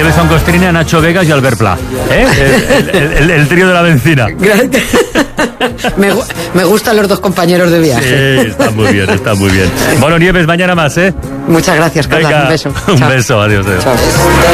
Nieves Ancostrina, Nacho Vegas y Albert Pla. El trío de la benzina. Me gustan los dos compañeros de viaje. Sí, está muy bien, está muy bien. Bueno, Nieves, mañana más, ¿eh? Muchas gracias, Carla. Venga, Un beso. Un Chao. beso, adiós. Chao.